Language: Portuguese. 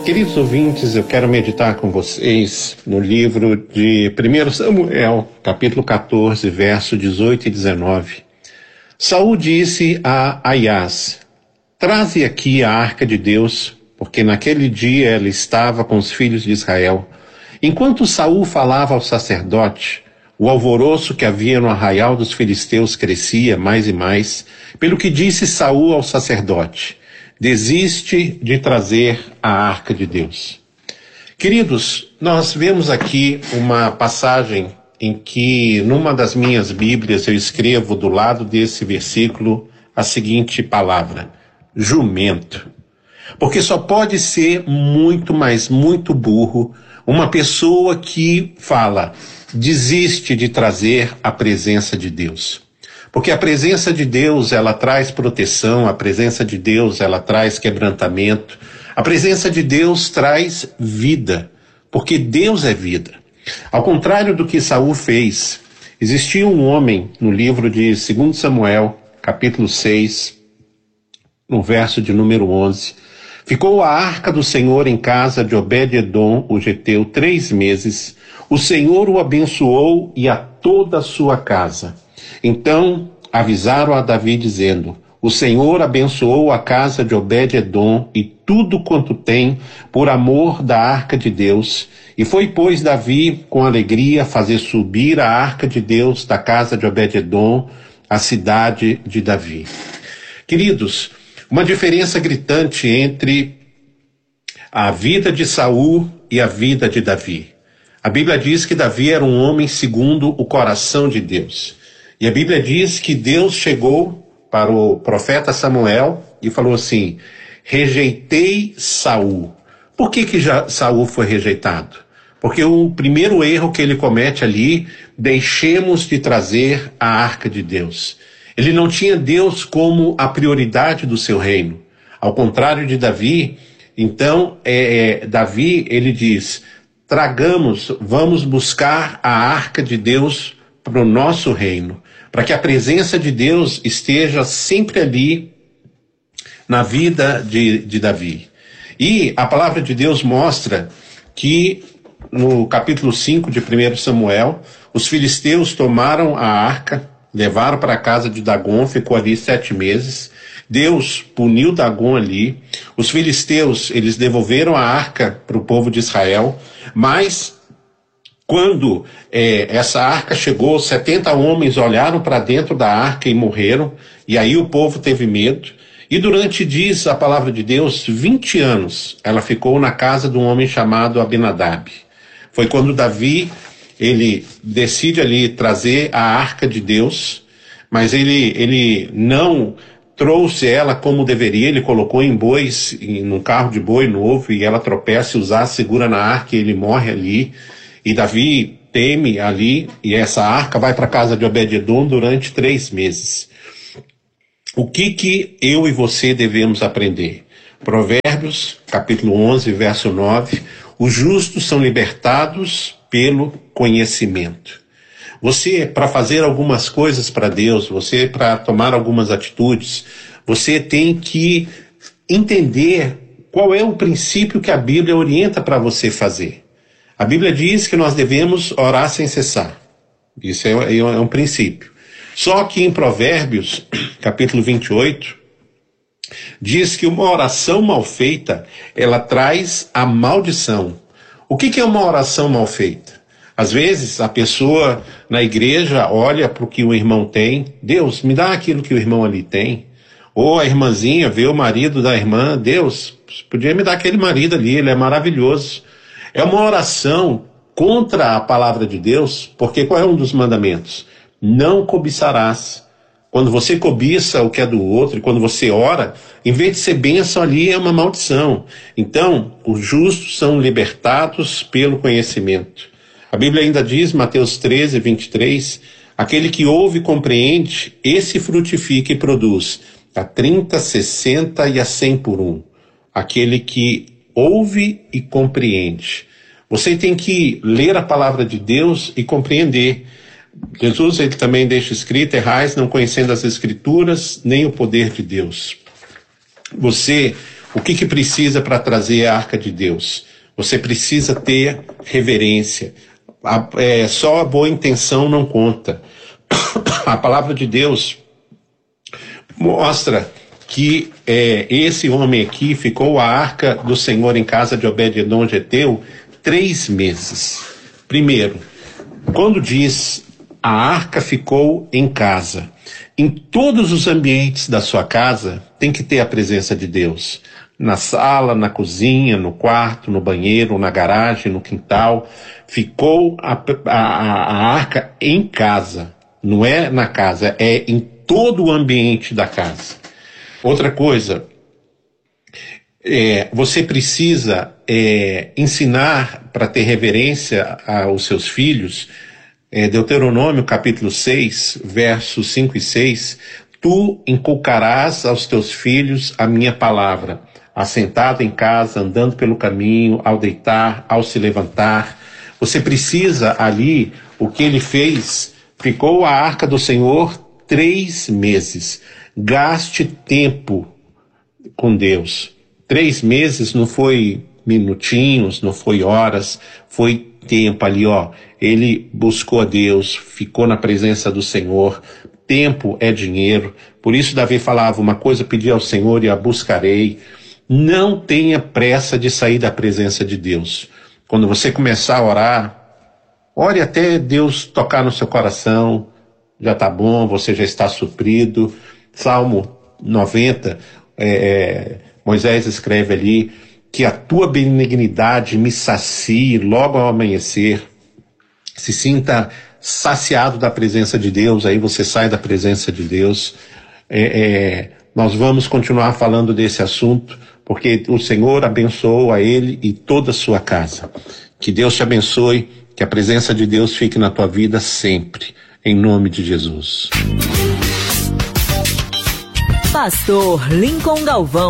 Queridos ouvintes, eu quero meditar com vocês no livro de 1 Samuel, capítulo 14, verso 18 e 19. Saul disse a Aias: traze aqui a arca de Deus, porque naquele dia ela estava com os filhos de Israel. Enquanto Saul falava ao sacerdote, o alvoroço que havia no arraial dos filisteus crescia mais e mais, pelo que disse Saul ao sacerdote: desiste de trazer a arca de Deus. Queridos, nós vemos aqui uma passagem em que, numa das minhas Bíblias, eu escrevo do lado desse versículo a seguinte palavra: jumento. Porque só pode ser muito, mas muito burro uma pessoa que fala: desiste de trazer a presença de Deus. Porque a presença de Deus, ela traz proteção, a presença de Deus, ela traz quebrantamento, a presença de Deus traz vida, porque Deus é vida. Ao contrário do que Saul fez, existia um homem no livro de 2 Samuel, capítulo 6, no verso de número 11, ficou a arca do Senhor em casa de Obed-edom, o geteu, 3 meses. O Senhor o abençoou e a toda a sua casa. Então avisaram a Davi dizendo: o Senhor abençoou a casa de Obed-edom e tudo quanto tem por amor da arca de Deus. E foi, pois, Davi com alegria fazer subir a arca de Deus da casa de Obed-edom à cidade de Davi. Queridos, uma diferença gritante entre a vida de Saul e a vida de Davi. A Bíblia diz que Davi era um homem segundo o coração de Deus. E a Bíblia diz que Deus chegou para o profeta Samuel e falou assim: rejeitei Saul. Por que Saul foi rejeitado? Porque o primeiro erro que ele comete ali: deixemos de trazer a arca de Deus. Ele não tinha Deus como a prioridade do seu reino. Ao contrário de Davi, então Davi, ele diz: vamos buscar a arca de Deus para o nosso reino, para que a presença de Deus esteja sempre ali na vida de Davi. E a palavra de Deus mostra que no capítulo 5 de 1 Samuel, os filisteus tomaram a arca, levaram para a casa de Dagon, ficou ali 7 meses. Deus puniu Dagon ali. Os filisteus, eles devolveram a arca para o povo de Israel, mas quando essa arca chegou, 70 homens olharam para dentro da arca e morreram, e aí o povo teve medo. E durante, diz a palavra de Deus, 20 anos, ela ficou na casa de um homem chamado Abinadab. Foi quando Davi, ele decide ali trazer a arca de Deus, mas ele não trouxe ela como deveria. Ele colocou em bois, num carro de boi novo, e ela tropeça e segura na arca e ele morre ali. E Davi teme ali, e essa arca vai para a casa de Obed-edom durante 3 meses. O que eu e você devemos aprender? Provérbios, capítulo 11, verso 9. Os justos são libertados pelo conhecimento. Você, para fazer algumas coisas para Deus, você, para tomar algumas atitudes, você tem que entender qual é o princípio que a Bíblia orienta para você fazer. A Bíblia diz que nós devemos orar sem cessar. Isso é um princípio. Só que em Provérbios, capítulo 28, diz que uma oração mal feita, ela traz a maldição. O que é uma oração mal feita? Às vezes, a pessoa na igreja olha para o que o irmão tem: Deus, me dá aquilo que o irmão ali tem. Ou a irmãzinha vê o marido da irmã: Deus, podia me dar aquele marido ali, ele é maravilhoso. É uma oração contra a palavra de Deus, porque qual é um dos mandamentos? Não cobiçarás. Quando você cobiça o que é do outro, e quando você ora, em vez de ser bênção, ali é uma maldição. Então, os justos são libertados pelo conhecimento. A Bíblia ainda diz, Mateus 13, 23, aquele que ouve e compreende, esse frutifica e produz a 30, 60 e a 100 por 1. Aquele que ouve e compreende. Você tem que ler a palavra de Deus e compreender. Jesus, ele também deixa escrito: errais não conhecendo as Escrituras, nem o poder de Deus. Você O que precisa para trazer a arca de Deus? Você precisa ter reverência. Só a boa intenção não conta. A palavra de Deus mostra que esse homem aqui ficou a arca do Senhor em casa de Obed-edom geteu 3 meses. Primeiro, quando diz a arca ficou em casa, em todos os ambientes da sua casa tem que ter a presença de Deus. Na sala, na cozinha, no quarto, no banheiro, na garagem, no quintal. Ficou a arca em casa. Não é na casa, é em todo o ambiente da casa. Outra coisa, você precisa ensinar para ter reverência aos seus filhos. Deuteronômio capítulo 6, versos 5 e 6, tu inculcarás aos teus filhos a minha palavra, assentado em casa, andando pelo caminho, ao deitar, ao se levantar. Você precisa ali, o que ele fez, ficou a arca do Senhor 3 meses. Gaste tempo com Deus. 3 meses não foi minutinhos, não foi horas, foi tempo ali, ele buscou a Deus, ficou na presença do Senhor. Tempo é dinheiro, por isso Davi falava, uma coisa pedi ao Senhor e a buscarei. Não tenha pressa de sair da presença de Deus. Quando você começar a orar, ore até Deus tocar no seu coração, já está bom, você já está suprido. Salmo 90, Moisés escreve ali, que a tua benignidade me sacie logo ao amanhecer. Se sinta saciado da presença de Deus, aí você sai da presença de Deus. Nós vamos continuar falando desse assunto, porque o Senhor abençoou a ele e toda a sua casa. Que Deus te abençoe, que a presença de Deus fique na tua vida sempre, em nome de Jesus. Pastor Lincoln Galvão.